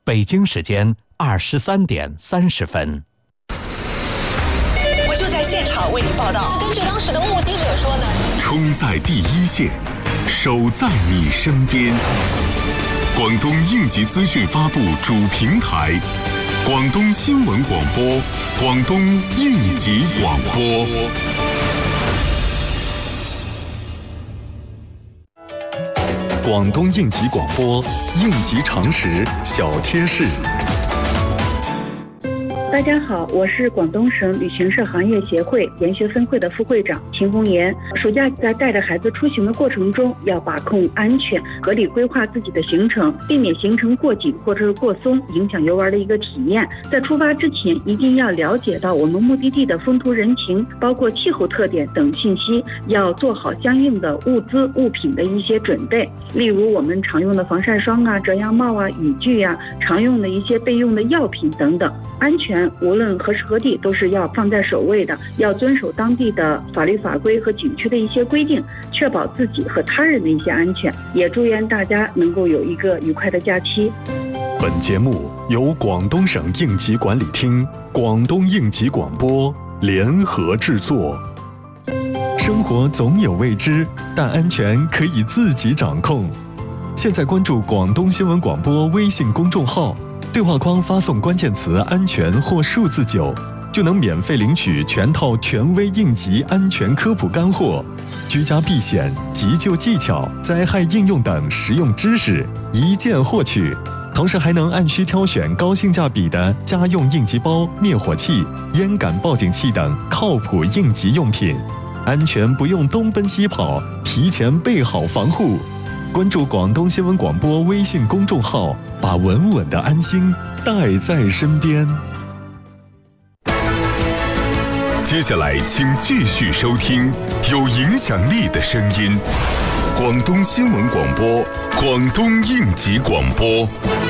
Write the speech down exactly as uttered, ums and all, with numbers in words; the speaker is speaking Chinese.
北京时间二十三点三十分。 我就在现场为您报道。 根据当时的目击者说呢， 冲在第一线，守在你身边。广东应急资讯发布主平台，广东新闻广播，广东应急广播。广东应急广播，应急常识小贴士。 大家好，我是广东省旅行社行业协会研学分会的副会长秦红岩。暑假在带着孩子出行的过程中，要把控安全，合理规划自己的行程，避免行程过紧或者是过松，影响游玩的一个体验。在出发之前，一定要了解到我们目的地的风土人情，包括气候特点等信息，要做好相应的物资物品的一些准备。例如我们常用的防晒霜啊、遮阳帽啊、雨具啊，常用的一些备用的药品等等。安全无论何时何地都是要放在首位的，要遵守当地的法律法规和景区的一些规定，确保自己和他人的一些安全。也祝愿大家能够有一个愉快的假期。 本节目由广东省应急管理厅、广东应急广播联合制作。生活总有未知，但安全可以自己掌控。现在关注广东新闻广播微信公众号，对话框发送关键词安全或数字九，就能免费领取全套权威应急安全科普干货、居家避险、急救技巧、灾害应用等实用知识，一键获取。同时还能按需挑选高性价比的家用应急包、灭火器、烟感报警器等靠谱应急用品，安全不用东奔西跑，提前备好防护。关注广东新闻广播微信公众号，把稳稳的安心带在身边。接下来请继续收听有影响力的声音，广东新闻广播，广东应急广播。